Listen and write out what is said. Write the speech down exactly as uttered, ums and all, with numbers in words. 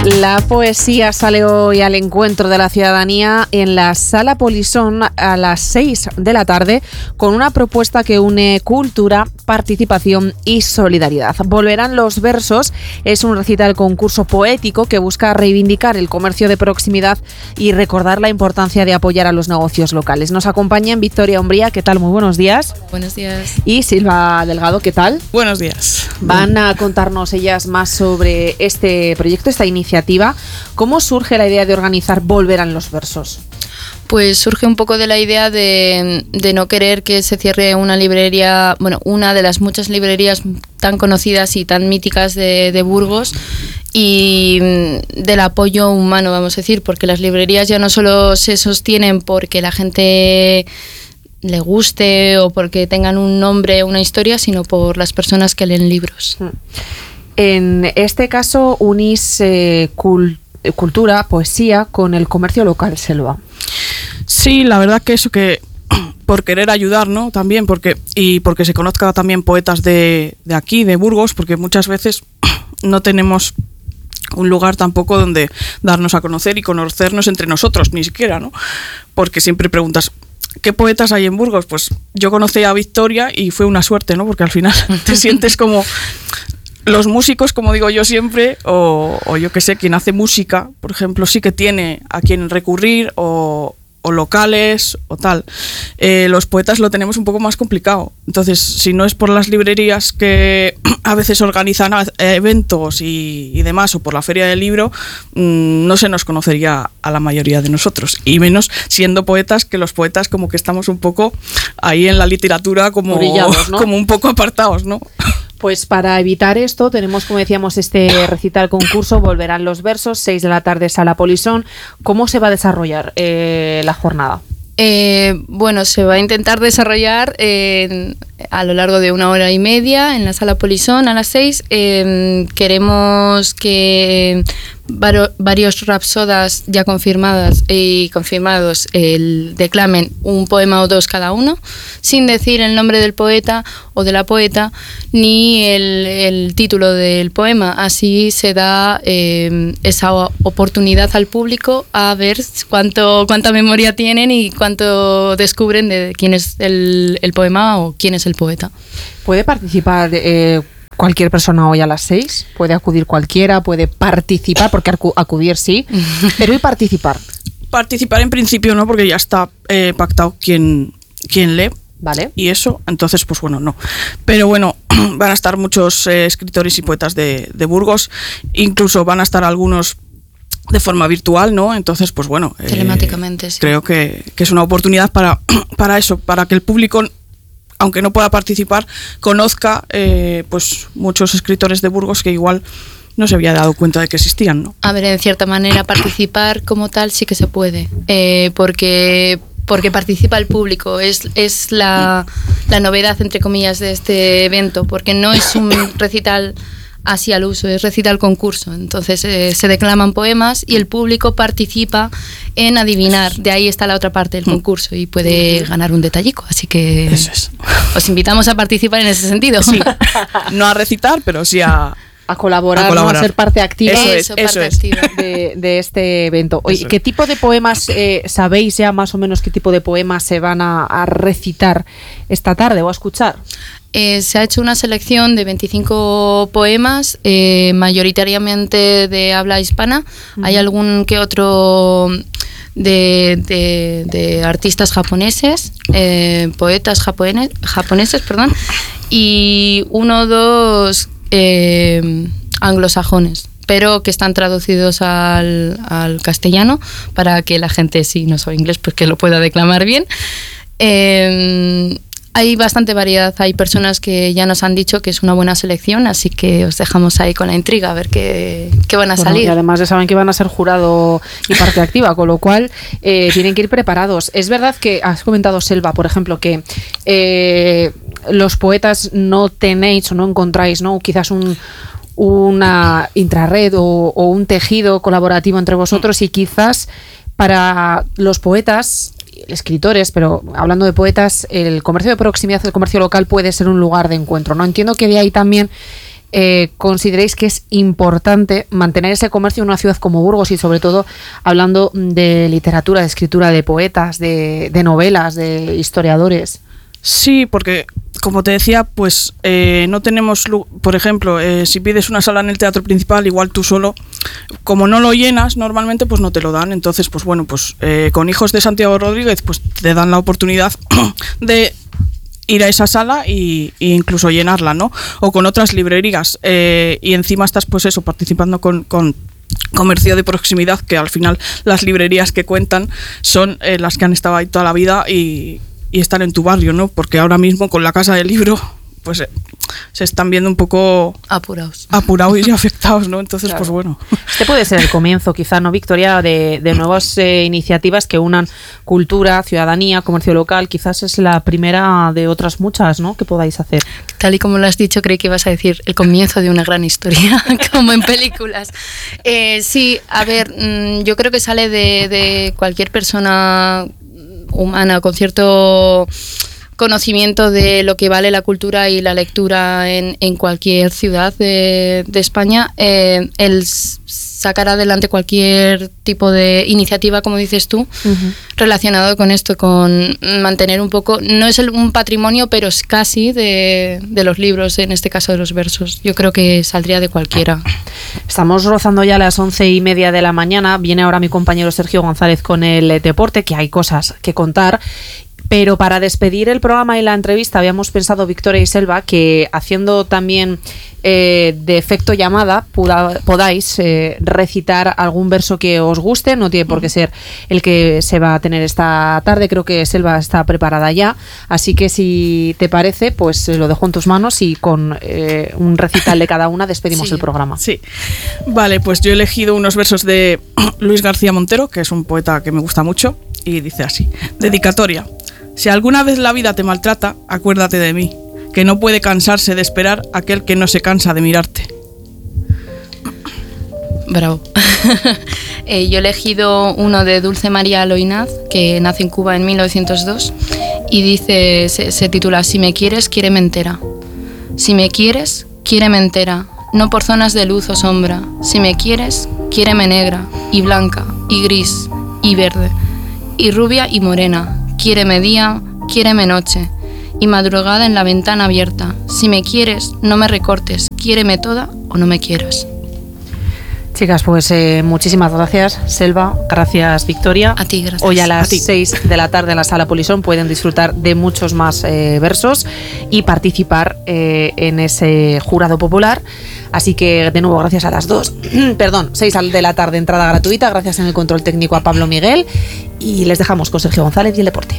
La poesía sale hoy al encuentro de la ciudadanía en la Sala Polisón a las seis de la tarde con una propuesta que une cultura, participación y solidaridad. Volverán los versos es un recital concurso poético que busca reivindicar el comercio de proximidad y recordar la importancia de apoyar a los negocios locales. Nos acompañan Victoria Umbría, ¿qué tal? Muy buenos días. Buenos días. Y Silva Delgado, ¿qué tal? Buenos días. Van a contarnos ellas más sobre este proyecto, esta iniciativa. ¿Cómo surge la idea de organizar Volverán los versos? Pues surge un poco de la idea de, de no querer que se cierre una librería, bueno, una de las muchas librerías tan conocidas y tan míticas de, de Burgos, y del apoyo humano, vamos a decir, porque las librerías ya no solo se sostienen porque la gente le guste o porque tengan un nombre, una historia, sino por las personas que leen libros. En este caso unís eh, cul- cultura, poesía con el comercio local, Selva. Sí, la verdad que eso que por querer ayudar, ¿no? También porque y porque se conozca también poetas de, de aquí, de Burgos, porque muchas veces no tenemos un lugar tampoco donde darnos a conocer y conocernos entre nosotros, ni siquiera, ¿no? Porque siempre preguntas, ¿qué poetas hay en Burgos? Pues yo conocí a Victoria y fue una suerte, ¿no? Porque al final te sientes como los músicos, como digo yo siempre, o, o yo que sé, quien hace música, por ejemplo, sí que tiene a quien recurrir, o, o locales, o tal. Eh, los poetas lo tenemos un poco más complicado. Entonces, si no es por las librerías que a veces organizan eventos y, y demás, o por la Feria del Libro, mmm, no se nos conocería a la mayoría de nosotros. Y menos siendo poetas, que los poetas como que estamos un poco ahí en la literatura como, Orillados, ¿no? Como un poco apartados, ¿no? Pues para evitar esto tenemos, como decíamos, este recital concurso, Volverán los versos, seis de la tarde, Sala Polisón. ¿Cómo se va a desarrollar eh, la jornada? Eh, bueno, se va a intentar desarrollar eh, a lo largo de una hora y media en la Sala Polisón a las seis. Eh, queremos que varo, varios rapsodas ya confirmadas y confirmados eh, declamen un poema o dos cada uno, sin decir el nombre del poeta o de la poeta ni el, el título del poema. Así se da eh, esa oportunidad al público a ver cuánto cuánta memoria tienen y cuánto descubren de quién es el, el poema o quién es el poeta. ¿Puede participar eh, cualquier persona hoy a las seis? ¿Puede acudir cualquiera? ¿Puede participar? Porque acu- acudir sí, pero ¿y participar? Participar en principio no, porque ya está eh, pactado quién, quién lee. Vale. Y eso, entonces, pues bueno, no. Pero bueno, van a estar muchos eh, escritores y poetas de, de Burgos, incluso van a estar algunos de forma virtual, ¿no? Entonces, pues bueno. Telemáticamente, eh, sí. Creo que, que es una oportunidad para, para eso, para que el público, aunque no pueda participar, conozca eh, pues muchos escritores de Burgos que igual no se había dado cuenta de que existían, ¿no? A ver, en cierta manera, participar como tal sí que se puede, eh, porque... porque participa el público, es, es la, la novedad, entre comillas, de este evento, porque no es un recital así al uso, es recital concurso. Entonces eh, se declaman poemas y el público participa en adivinar. De ahí está la otra parte del concurso y puede ganar un detallico. Así que Eso es. os invitamos a participar en ese sentido. Sí, no a recitar, pero sí a... A colaborar, a colaborar. ¿no? A ser parte activa, Eso es, Eso, eso parte es. activa. de, de este evento. Oye, Eso. ¿qué tipo de poemas eh, sabéis ya más o menos qué tipo de poemas se van a, a recitar esta tarde o a escuchar? Eh, se ha hecho una selección de veinticinco poemas, eh, mayoritariamente de habla hispana. Uh-huh. Hay algún que otro de, de, de artistas japoneses, eh, poetas japone, japoneses, perdón, y uno o dos eh, anglosajones, pero que están traducidos al, al castellano para que la gente, si no sabe inglés, pues que lo pueda declamar bien. Eh, hay bastante variedad, hay personas que ya nos han dicho que es una buena selección, así que os dejamos ahí con la intriga a ver qué, qué van a Bueno, salir. y además ya saben que van a ser jurado y parte activa, con lo cual eh, tienen que ir preparados. Es verdad que has comentado, Selva, por ejemplo, que eh, los poetas no tenéis o no encontráis, ¿no? Quizás un una intrarred o, o un tejido colaborativo entre vosotros, y quizás para los poetas, escritores, pero hablando de poetas, el comercio de proximidad, el comercio local puede ser un lugar de encuentro, ¿no? Entiendo que de ahí también eh, consideréis que es importante mantener ese comercio en una ciudad como Burgos y sobre todo hablando de literatura, de escritura, de poetas, de, de novelas, de historiadores. Sí, porque como te decía, pues eh, no tenemos, por ejemplo, eh, si pides una sala en el teatro principal, igual tú solo, como no lo llenas normalmente, pues no te lo dan. Entonces, pues bueno, pues eh, con Hijos de Santiago Rodríguez, pues te dan la oportunidad de ir a esa sala y, y incluso llenarla, ¿no? O con otras librerías. Eh, y encima estás, pues eso, participando con... con comercio de proximidad, que al final las librerías que cuentan son eh, las que han estado ahí toda la vida y... y estar en tu barrio, ¿no? Porque ahora mismo con la Casa del Libro, pues eh, se están viendo un poco apurados, apurados y afectados, ¿no? Entonces, claro. Pues bueno. Este puede ser el comienzo, quizá, ¿no, Victoria? De, de nuevas eh, iniciativas que unan cultura, ciudadanía, comercio local. Quizás es la primera de otras muchas, ¿no? Que podáis hacer. Tal y como lo has dicho, creí que ibas a decir el comienzo de una gran historia, como en películas. Eh, sí, a ver, mmm, yo creo que sale de, de cualquier persona humana con cierto conocimiento de lo que vale la cultura y la lectura en, en cualquier ciudad de, de España, eh, el sacar adelante cualquier tipo de iniciativa, como dices tú, uh-huh. relacionado con esto, con mantener un poco, no es el, un patrimonio, pero es casi de, de los libros, en este caso de los versos. Yo creo que saldría de cualquiera. Estamos rozando ya las once y media de la mañana. Viene ahora mi compañero Sergio González con el deporte, que hay cosas que contar. Pero para despedir el programa y la entrevista habíamos pensado, Victoria y Selva, que haciendo también eh, de efecto llamada puda, podáis eh, recitar algún verso que os guste. No tiene por qué ser el que se va a tener esta tarde. Creo que Selva está preparada ya. Así que si te parece, pues lo dejo en tus manos y con eh, un recital de cada una despedimos sí, el programa. Sí. Vale, pues yo he elegido unos versos de Luis García Montero, que es un poeta que me gusta mucho, y dice así: dedicatoria. Si alguna vez la vida te maltrata, acuérdate de mí, que no puede cansarse de esperar aquel que no se cansa de mirarte. Bravo. eh, yo he elegido uno de Dulce María Loinaz, que nace en Cuba en mil novecientos dos, y dice, se, se titula Si me quieres, quiéreme entera. Si me quieres, quiéreme entera, no por zonas de luz o sombra. Si me quieres, quiéreme negra, y blanca, y gris, y verde, y rubia y morena. Quiéreme día, quiéreme noche, y madrugada en la ventana abierta. Si me quieres, no me recortes, quiéreme toda o no me quieras. Chicas, pues eh, muchísimas gracias, Selva, gracias, Victoria. A ti, gracias. Hoy a las seis de la tarde en la Sala Polisón pueden disfrutar de muchos más eh, versos y participar eh, en ese jurado popular. Así que, de nuevo, gracias a las dos. Perdón, seis de la tarde, entrada gratuita. Gracias en el control técnico a Pablo Miguel. Y les dejamos con Sergio González y el deporte.